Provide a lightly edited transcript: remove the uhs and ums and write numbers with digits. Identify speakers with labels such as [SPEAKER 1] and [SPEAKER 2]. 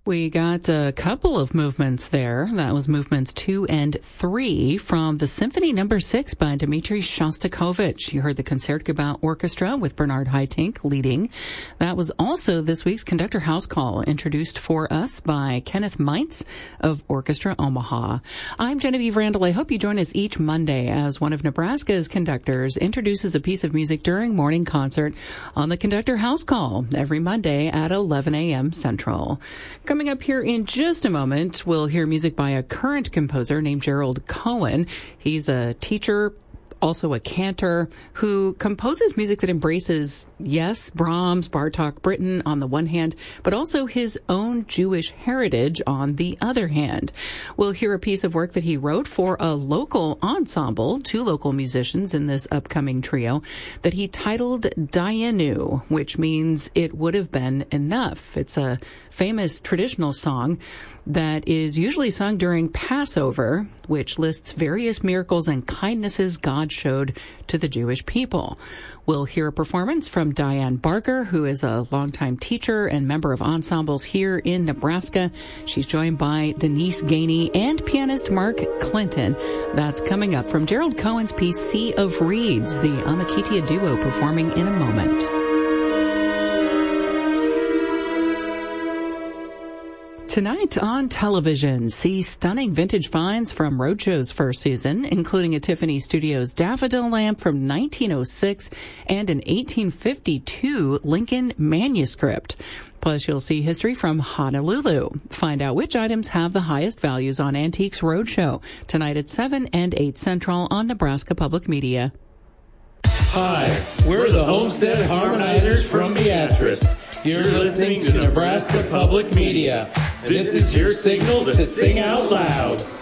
[SPEAKER 1] We got a couple of movements there. That was movements 2 and 3 from the Symphony No. 6 by Dmitri Shostakovich. You heard the Concertgebouw Orchestra with Bernard Haitink leading. That was also this week's Conductor House Call, introduced for us by Kenneth Meitz of Orchestra Omaha. I'm Genevieve Randall. I hope you join us each Monday as one of Nebraska's conductors introduces a piece of music during morning concert on the Conductor House Call every Monday at 11 a.m. Central. Coming up here in just a moment, we'll hear music by a current composer named Gerald Cohen. He's a teacher, also a cantor, who composes music that embraces, yes, Brahms, Bartok, Britten on the one hand, but also his own Jewish heritage on the other hand. We'll hear a piece of work that he wrote for a local ensemble, 2 local musicians in this upcoming trio, that he titled Dayenu, which means it would have been enough. It's a famous traditional song that is usually sung during Passover, which lists various miracles and kindnesses God showed to the Jewish people. We'll hear a performance from Diane Barker, who is a longtime teacher and member of ensembles here in Nebraska. She's joined by Denise Gainey and pianist Mark Clinton. That's coming up from Gerald Cohen's piece, Sea of Reeds, the Amakitia duo performing in a moment. Tonight on television, see stunning vintage finds from Roadshow's first season, including a Tiffany Studios daffodil lamp from 1906 and an 1852 Lincoln manuscript. Plus, you'll see history from Honolulu. Find out which items have the highest values on Antiques Roadshow tonight at 7 and 8 Central on Nebraska Public Media.
[SPEAKER 2] Hi, we're the Homestead Harmonizers from Beatrice. You're listening to Nebraska Public Media. This is your signal to sing out loud.